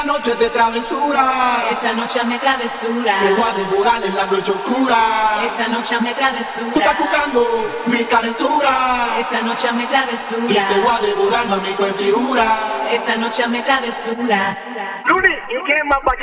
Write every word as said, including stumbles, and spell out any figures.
Noche de travesura, esta noche hazme travesura, te voy a devorar en la noche oscura. esta noche hazme travesura, Tú estás buscando mi calentura, esta noche hazme y travesura, te voy a devorar, mami, con figura. esta noche hazme travesura. Luni, ¿y quién más va a